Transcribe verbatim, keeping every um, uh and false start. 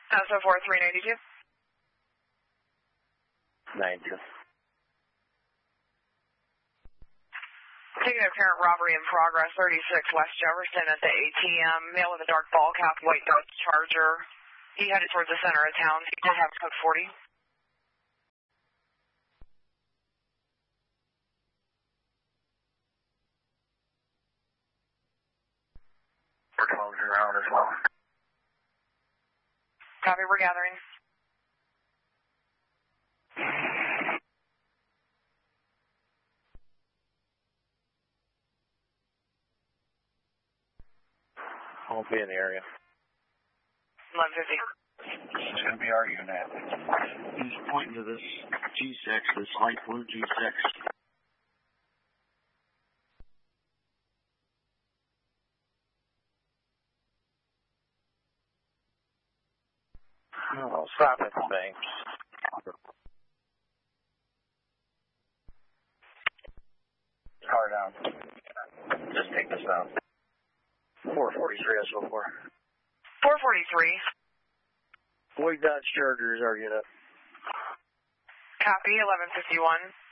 S O four three ninety-two. ninety-two. Taking a apparent robbery in progress, thirty-six West Jefferson at the A T M. Male with a dark ball cap, white Dodge Charger. He headed towards the center of town. He did have code forty. We're closing around as well. Copy, we're gathering. Won't be in the area. eleven fifty. It's going to be our unit. He's pointing to this G six, this light blue G six. Oh, stop at the bank. Car down. Just take this down. four forty-three S O four. four forty-three. White Dodge Charger is our unit. Copy, eleven fifty-one.